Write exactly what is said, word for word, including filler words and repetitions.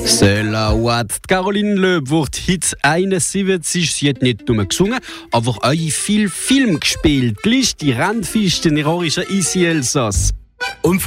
Cela what? Caroline Loeb wird heute einundsiebzig. Sie hat nicht nur gesungen, aber auch viel Film gespielt. Die Liste Randfisten in ironischer Isi Elsass.